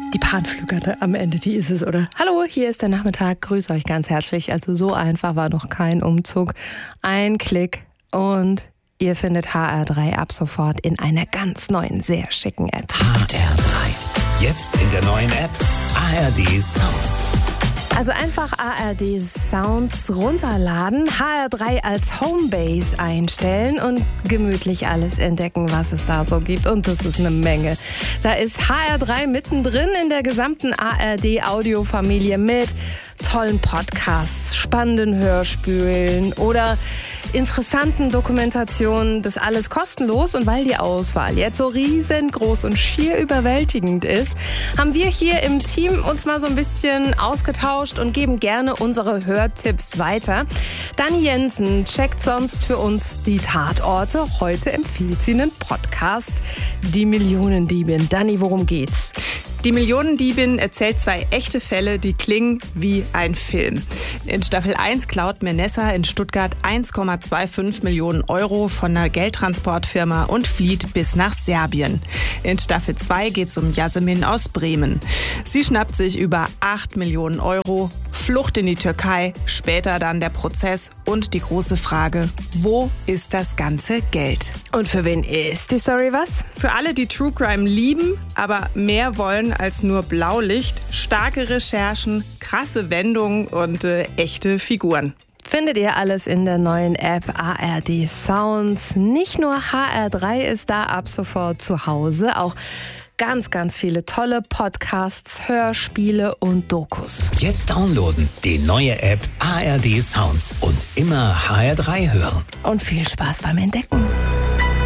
Die Panflüger am Ende, die ist es, oder? Hallo, hier ist der Nachmittag. Grüße euch ganz herzlich. Also so einfach war noch kein Umzug. Ein Klick und ihr findet HR3 ab sofort in einer ganz neuen, sehr schicken App. HR3. Jetzt in der neuen App ARD Sounds. Also einfach ARD Sounds runterladen, HR3 als Homebase einstellen und gemütlich alles entdecken, was es da so gibt. Und das ist eine Menge. Da ist HR3 mittendrin in der gesamten ARD-Audiofamilie mit tollen Podcasts, spannenden Hörspielen oder interessanten Dokumentationen. Das alles kostenlos. Und weil die Auswahl jetzt so riesengroß und schier überwältigend ist, haben wir hier im Team uns mal so ein bisschen ausgetauscht und geben gerne unsere Hörtipps weiter. Dani Jensen checkt sonst für uns die Tatorte. Heute empfiehlt sie einen Podcast, Die Millionendiebin. Dani, worum geht's? Die Millionendiebin erzählt 2 echte Fälle, die klingen wie ein Film. In Staffel 1 klaut Menessa in Stuttgart 1,25 Millionen Euro von einer Geldtransportfirma und flieht bis nach Serbien. In Staffel 2 geht es um Yasemin aus Bremen. Sie schnappt sich über 8 Millionen Euro, Flucht in die Türkei, später dann der Prozess und die große Frage, wo ist das ganze Geld? Und für wen ist die Story was? Für alle, die True Crime lieben, aber mehr wollen als nur Blaulicht, starke Recherchen, krasse Wendungen und echte Figuren. Findet ihr alles in der neuen App ARD Sounds. Nicht nur HR3 ist da ab sofort zu Hause, auch ganz, ganz viele tolle Podcasts, Hörspiele und Dokus. Jetzt downloaden die neue App ARD Sounds und immer HR3 hören. Und viel Spaß beim Entdecken.